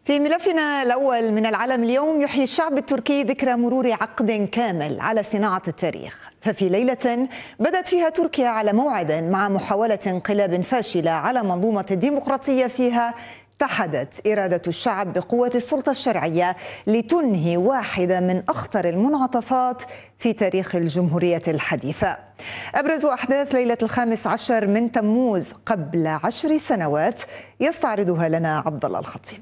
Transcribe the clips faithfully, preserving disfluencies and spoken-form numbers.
في ملفنا الأول من العالم اليوم، يحيي الشعب التركي ذكرى مرور عقد كامل على صناعة التاريخ. ففي ليلة بدأت فيها تركيا على موعد مع محاولة انقلاب فاشلة على منظومة الديمقراطية فيها اتحدت إرادة الشعب بقوة السلطة الشرعية لتنهي واحدة من أخطر المنعطفات في تاريخ الجمهورية الحديثة. أبرز أحداث ليلة الخامس عشر من تموز قبل عشر سنوات يستعرضها لنا عبد الله الخطيب.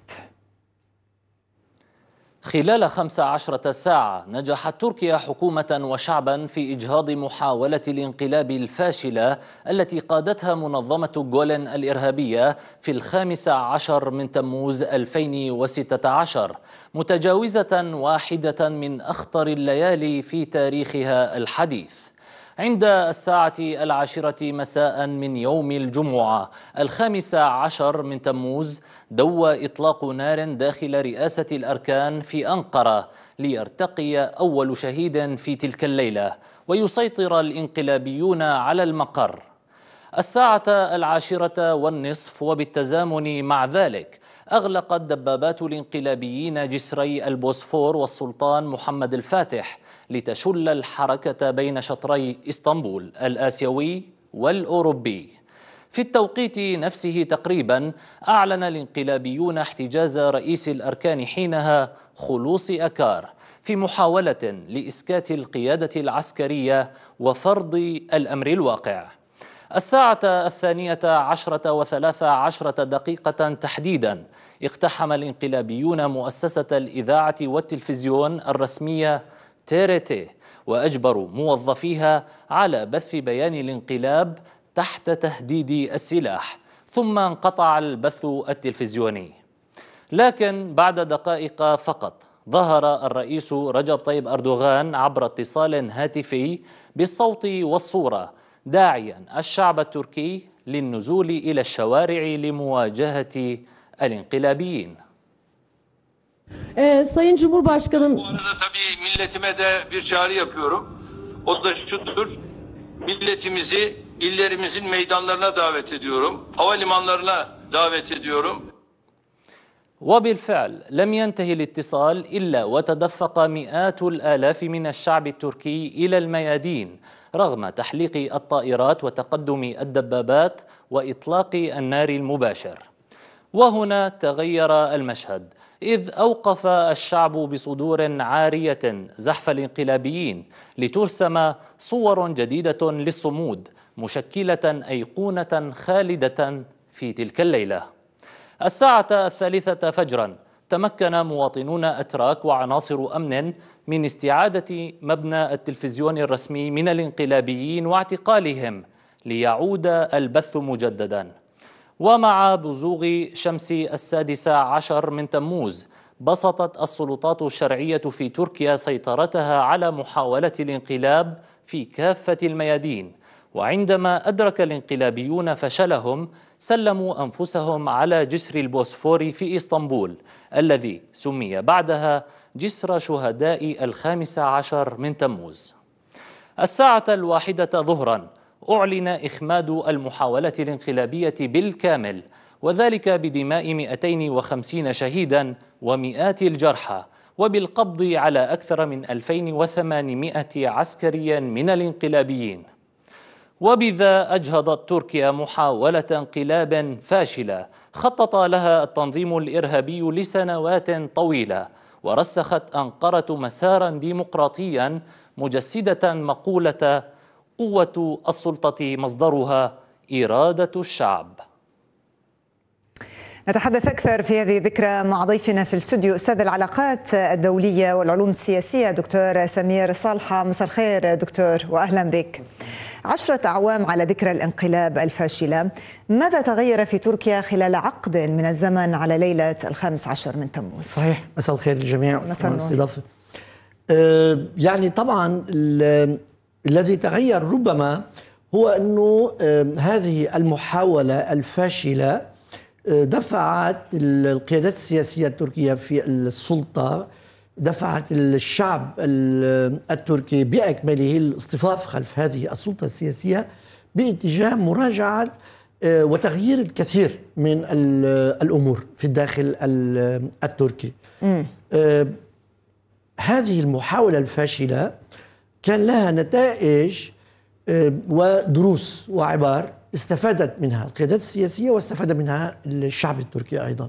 خلال خمس عشرة ساعة نجحت تركيا حكومة وشعبا في إجهاض محاولة الانقلاب الفاشلة التي قادتها منظمة جولن الإرهابية في الخامس عشر من تموز ألفين وستة عشر، متجاوزة واحدة من أخطر الليالي في تاريخها الحديث. عند الساعة العاشرة مساء من يوم الجمعة الخامس عشر من تموز دوى إطلاق نار داخل رئاسة الأركان في أنقرة ليرتقي أول شهيد في تلك الليلة ويسيطر الانقلابيون على المقر. الساعة العاشرة والنصف وبالتزامن مع ذلك أغلقت دبابات الانقلابيين جسري البوسفور والسلطان محمد الفاتح لتشل الحركة بين شطري إسطنبول الآسيوي والأوروبي. في التوقيت نفسه تقريبا أعلن الانقلابيون احتجاز رئيس الأركان حينها خلوص أكار في محاولة لإسكات القيادة العسكرية وفرض الأمر الواقع. الساعة الثانية عشرة وثلاث عشرة دقيقة تحديدا اقتحم الانقلابيون مؤسسة الإذاعة والتلفزيون الرسمية تيريتي وأجبروا موظفيها على بث بيان الانقلاب تحت تهديد السلاح، ثم انقطع البث التلفزيوني. لكن بعد دقائق فقط ظهر الرئيس رجب طيب أردوغان عبر اتصال هاتفي بالصوت والصورة داعيا الشعب التركي للنزول إلى الشوارع لمواجهة الانقلابيين. Ee, Sayın Cumhurbaşkanım. Bu arada tabii milletime de bir çağrı yapıyorum. O da şudur. Milletimizi illerimizin meydanlarına davet ediyorum. Havalimanlarına davet ediyorum. وبالفعل لم ينتهي الاتصال إلا وتدفق مئات الآلاف من الشعب التركي إلى الميادين رغم تحليق الطائرات وتقدم الدبابات وإطلاق النار المباشر. وهنا تغير المشهد، إذ أوقف الشعب بصدور عارية زحف الانقلابيين لترسم صور جديدة للصمود مشكلة أيقونة خالدة في تلك الليلة. الساعة الثالثة فجرا تمكن مواطنون أتراك وعناصر أمن من استعادة مبنى التلفزيون الرسمي من الانقلابيين واعتقالهم ليعود البث مجددا. ومع بزوغ شمس السادس عشر من تموز بسطت السلطات الشرعية في تركيا سيطرتها على محاولة الانقلاب في كافة الميادين، وعندما أدرك الانقلابيون فشلهم سلموا أنفسهم على جسر البوسفور في إسطنبول الذي سمي بعدها جسر شهداء الخامس عشر من تموز. الساعة الواحدة ظهرا أعلن إخماد المحاولة الانقلابية بالكامل، وذلك بدماء مئتين وخمسين شهيدا ومئات الجرحى وبالقبض على أكثر من ألفين وثمانمئة عسكريا من الانقلابيين. وبذا أجهضت تركيا محاولة انقلاب فاشلة خطط لها التنظيم الإرهابي لسنوات طويلة، ورسخت أنقرة مسارا ديمقراطيا مجسدة مقولة قوة السلطة مصدرها إرادة الشعب. نتحدث أكثر في هذه الذكرى مع ضيفنا في الاستوديو أستاذ العلاقات الدولية والعلوم السياسية دكتور سمير صالحة. مساء الخير دكتور وأهلا بك. عشرة أعوام على ذكرى الانقلاب الفاشلة، ماذا تغير في تركيا خلال عقد من الزمن على ليلة الخامس عشر من تموز؟ صحيح. مساء الخير للجميع. مساء الاستضافة. أه يعني طبعا الذي تغير ربما هو أنه هذه المحاولة الفاشلة دفعت القيادات السياسية التركية في السلطة، دفعت الشعب التركي بأكمله الاصطفاف خلف هذه السلطة السياسية باتجاه مراجعة وتغيير الكثير من الأمور في الداخل التركي. م. هذه المحاولة الفاشلة كان لها نتائج ودروس وعبار استفادت منها القيادات السياسية واستفاد منها الشعب التركي أيضا.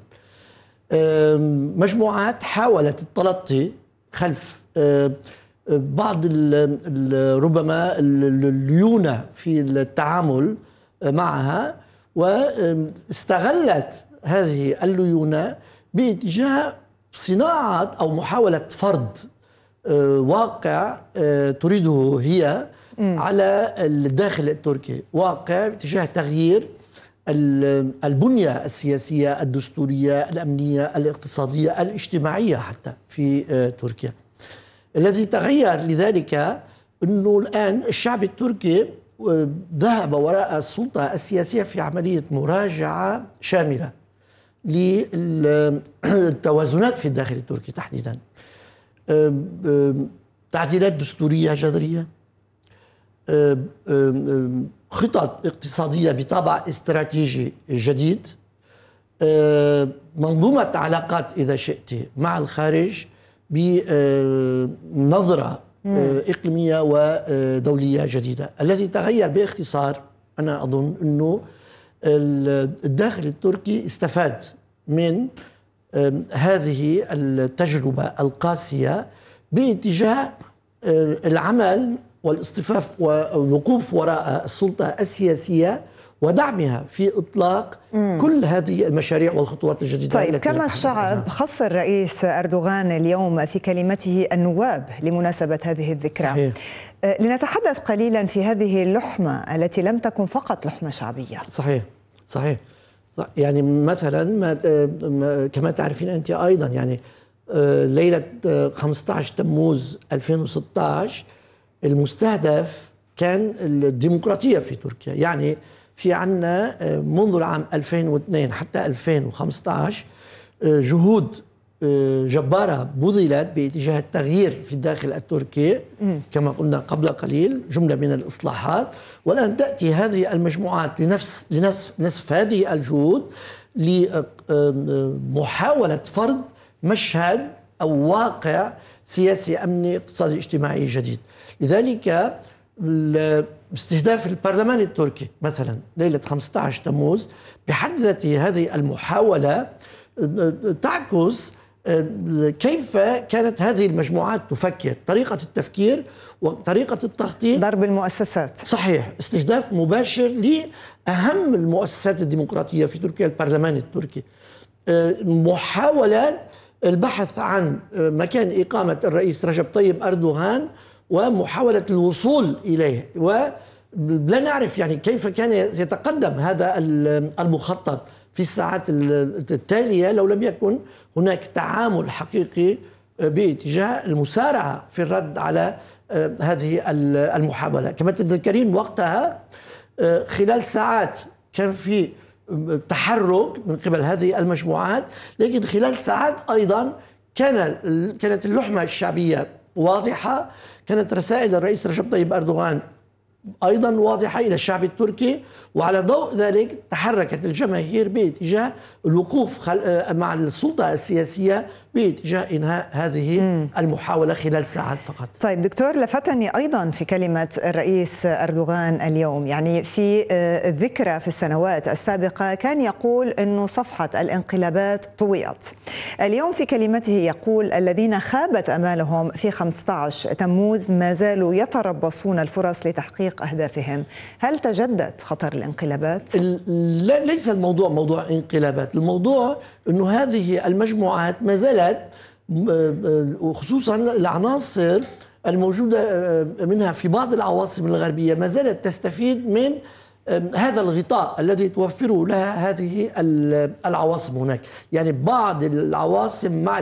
مجموعات حاولت التلطي خلف بعض ربما الليونة في التعامل معها، واستغلت هذه الليونة باتجاه صناعة أو محاولة فرض واقع تريده هي على الداخل التركي، واقع باتجاه تغيير البنية السياسية الدستورية الأمنية الاقتصادية الاجتماعية حتى في تركيا. الذي تغير لذلك أنه الآن الشعب التركي ذهب وراء السلطة السياسية في عملية مراجعة شاملة للتوازنات في الداخل التركي تحديدا. تعديلات دستورية جذرية، خطط اقتصادية بطابع استراتيجي جديد، منظومة علاقات إذا شئت مع الخارج بنظرة إقليمية ودولية جديدة. الذي تغير باختصار أنا أظن أنه الداخل التركي استفاد من هذه التجربة القاسية باتجاه العمل والاصطفاف والوقوف وراء السلطة السياسية ودعمها في إطلاق مم. كل هذه المشاريع والخطوات الجديدة. طيب كما الشعب خص الرئيس أردوغان اليوم في كلمته النواب لمناسبة هذه الذكرى. صحيح. لنتحدث قليلا في هذه اللحمة التي لم تكن فقط لحمة شعبية. صحيح صحيح يعني مثلا ما كما تعرفين أنت أيضا يعني ليلة خمسة عشر تموز ألفين وستة عشر المستهدف كان الديمقراطية في تركيا. يعني في عنا منذ العام ألفين واثنين حتى ألفين وخمسة عشر جهود جبارة بذلت باتجاه التغيير في الداخل التركي كما قلنا قبل قليل، جملة من الإصلاحات، والآن تأتي هذه المجموعات لنفس لنصف نصف هذه الجهود لمحاولة فرض مشهد أو واقع سياسي أمني اقتصادي اجتماعي جديد. لذلك استهداف البرلمان التركي مثلا ليلة خمسة عشر تموز بحد ذاته هذه المحاولة تعكس كيف كانت هذه المجموعات تفكر، طريقة التفكير وطريقة التخطيط، ضرب المؤسسات. صحيح، استهداف مباشر لأهم المؤسسات الديمقراطية في تركيا، البرلمان التركي، محاولة البحث عن مكان إقامة الرئيس رجب طيب أردوغان ومحاولة الوصول إليه، ولا نعرف يعني كيف كان يتقدم هذا المخطط في الساعات التالية لو لم يكن هناك تعامل حقيقي باتجاه المسارعة في الرد على هذه المحاولة. كما تتذكرين وقتها خلال ساعات كان في تحرك من قبل هذه المجموعات، لكن خلال ساعات أيضا كان كانت اللحمة الشعبية واضحة، كانت رسائل الرئيس رجب طيب أردوغان أيضا واضحة إلى الشعب التركي، وعلى ضوء ذلك تحركت الجماهير باتجاه الوقوف مع السلطة السياسية باتجاه إنهاء هذه مم. المحاولة خلال ساعات فقط. طيب دكتور، لفتني أيضا في كلمة الرئيس أردوغان اليوم، يعني في الذكرى في السنوات السابقة كان يقول أنه صفحة الانقلابات طويت. اليوم في كلمته يقول الذين خابت أمالهم في خمسة عشر تموز ما زالوا يتربصون الفرص لتحقيق أهدافهم. هل تجدد خطر الانقلابات؟ لا، ليس الموضوع موضوع انقلابات، الموضوع أنه هذه المجموعات ما زالت وخصوصا العناصر الموجودة منها في بعض العواصم الغربية ما زالت تستفيد من هذا الغطاء الذي توفره لها هذه العواصم هناك. يعني بعض العواصم مع